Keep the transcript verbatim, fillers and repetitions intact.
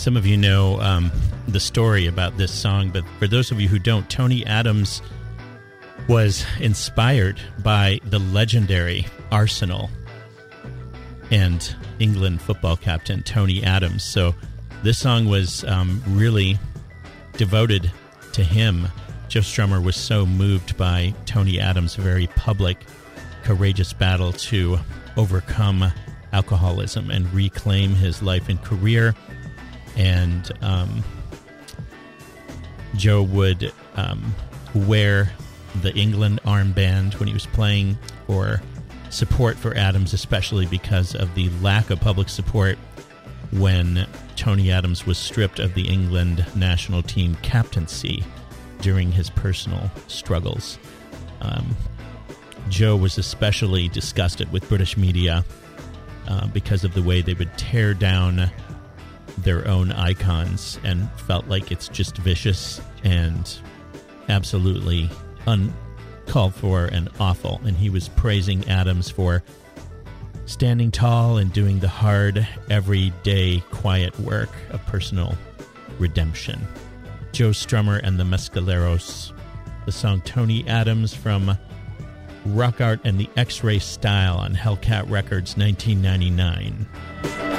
Some of you know um, the story about this song, but for those of you who don't, Tony Adams was inspired by the legendary Arsenal and England football captain Tony Adams. So this song was um, really devoted to him. Joe Strummer was so moved by Tony Adams' very public, courageous battle to overcome alcoholism and reclaim his life and career. And um, Joe would um, wear the England armband when he was playing for support for Adams, especially because of the lack of public support when Tony Adams was stripped of the England national team captaincy during his personal struggles. Um, Joe was especially disgusted with British media uh, because of the way they would tear down their own icons and felt like it's just vicious and absolutely uncalled for and awful. And he was praising Adams for standing tall and doing the hard, everyday, quiet work of personal redemption. Joe Strummer and the Mescaleros, the song Tony Adams from Rock Art and the X-Ray Style on Hellcat Records, nineteen ninety-nine.